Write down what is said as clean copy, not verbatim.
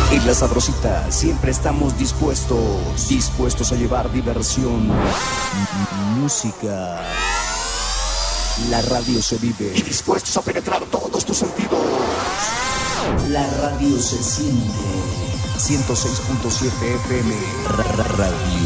En La Sabrosita siempre estamos dispuestos a llevar diversión, música. La radio se vive y dispuestos a penetrar todos tus sentidos. La radio se siente. 106.7 FM Radio.